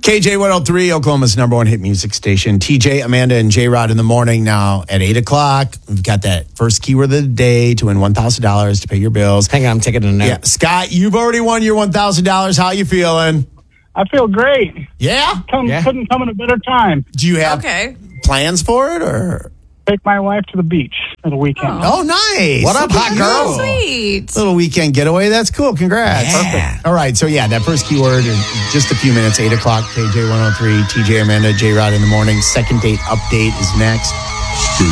KJ 103, Oklahoma's number one hit music station. TJ, Amanda, and J-Rod in the morning. Now, at 8 o'clock, we've got that first keyword of the day to win $1,000 to pay your bills. Hang on, I'm taking a note. Yeah, Scott, you've already won your $1,000. How you feeling? I feel great. Yeah? Couldn't come at a better time. Do you have plans for it, or? Take my wife to the beach for the weekend. Oh, nice. What up, hot girl? Sweet. Little weekend getaway. That's cool. Congrats. Yeah. Perfect. All right. So, that first keyword in just a few minutes, 8 o'clock, KJ 103, TJ, Amanda, J-Rod in the morning. Second date update is next.